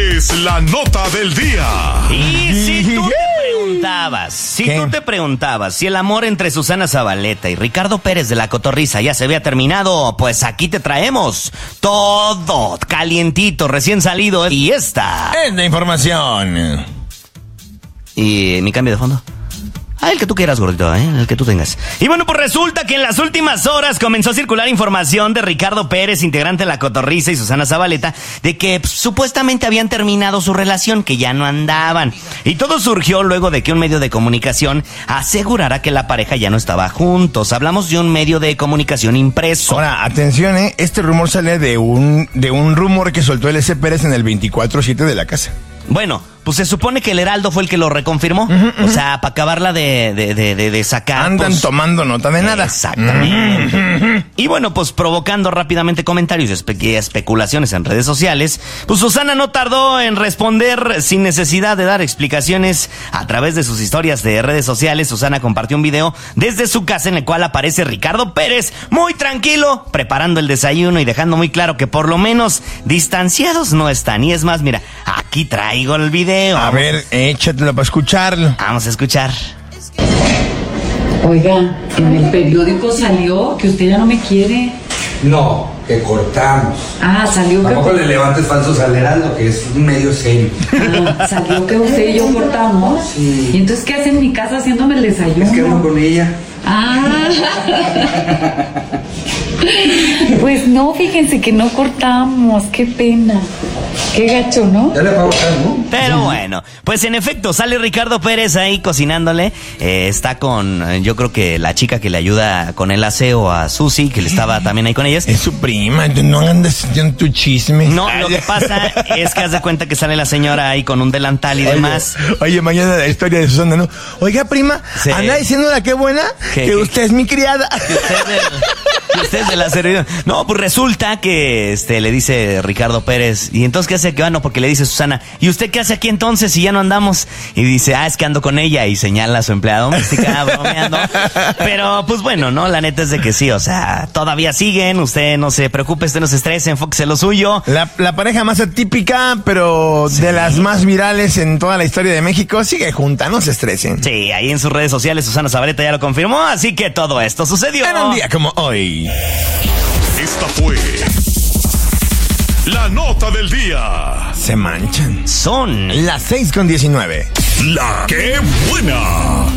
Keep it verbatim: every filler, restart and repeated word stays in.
es la nota del día. Y si tú te preguntabas, si ¿Qué? tú te preguntabas si el amor entre Susana Zabaleta y Ricardo Pérez de La Cotorrisa ya se había terminado, pues aquí te traemos todo calientito, recién salido. Y esta. Es la información. ¿Y mi cambio de fondo? Ah, el que tú quieras, gordito, ¿eh? El que tú tengas. Y bueno, pues resulta que en las últimas horas comenzó a circular información de Ricardo Pérez, integrante de La Cotorrisa, y Susana Zabaleta, de que pues, supuestamente habían terminado su relación, que ya no andaban. Y todo surgió luego de que un medio de comunicación asegurara que la pareja ya no estaba juntos. Hablamos de un medio de comunicación impreso. Ahora, atención, ¿eh? Este rumor sale de un, de un rumor que soltó el S. Pérez en el veinticuatro siete de la casa. Bueno, pues se supone que el Heraldo fue el que lo reconfirmó. Uh-huh, uh-huh. O sea, para acabarla de, de, de, de, de sacar. Andan pues, tomando nota de nada. Exactamente. Uh-huh. Y bueno, pues provocando rápidamente comentarios y espe- especulaciones en redes sociales, pues Susana no tardó en responder sin necesidad de dar explicaciones. A través de sus historias de redes sociales, Susana compartió un video desde su casa en el cual aparece Ricardo Pérez muy tranquilo, preparando el desayuno y dejando muy claro que por lo menos distanciados no están. Y es más, mira, aquí traigo el video. A ver, échatelo para escucharlo. Vamos a escuchar. Oiga, en el periódico salió que usted ya no me quiere. No, que cortamos. Ah, salió que... Tampoco le levantes falsos al Heraldo, que es un medio serio. Ah, salió que usted y yo cortamos. Sí. ¿Y entonces qué hace en mi casa haciéndome el desayuno? Es que hablo con ella. Ah. Pues no, fíjense que no cortamos. Qué pena. Qué gacho, ¿no? Ya le apago acá, ¿no? Pero bueno, pues en efecto, sale Ricardo Pérez ahí cocinándole. Eh, está con, eh, yo creo que la chica que le ayuda con el aseo a Susi, que le estaba también ahí con ellas. Es su prima, no andes en tu chisme. No, lo que pasa es que haz de cuenta que sale la señora ahí con un delantal y Oye, demás. Oye, mañana la historia de Susana, ¿no? Oiga, prima, Sí. anda diciéndola qué buena, ¿Qué, que qué? usted es mi criada. Que usted es de, que usted es de la servidumbre. No, pues resulta que este le dice Ricardo Pérez, ¿y entonces qué hace? Que bueno, porque le dice Susana, ¿y usted qué hace aquí entonces si ya no andamos? Y dice, ah, es que ando con ella, y señala a su empleada doméstica bromeando. Pero pues bueno, ¿no? La neta es de que sí, o sea, todavía siguen, usted no se preocupe, usted no se estrese, enfóquese en lo suyo. La, la pareja más atípica, pero Sí. de las más virales en toda la historia de México, sigue junta, no se estresen. Sí, ahí en sus redes sociales Susana Zabaleta ya lo confirmó, así que todo esto sucedió. En un día como hoy. Esta fue la nota del día. Se manchan. Son Las seis con diecinueve. La que buena.